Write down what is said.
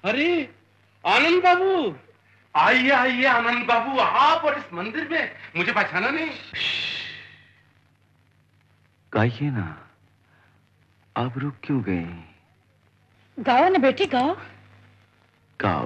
अरे आनंद बाबू, आइए आइए आनंद बाबू, आप और इस मंदिर में मुझे पहचाना नहीं? गाइए ना, आप रुक क्यों गए? गाओ ना बेटी गाओ। गाओ।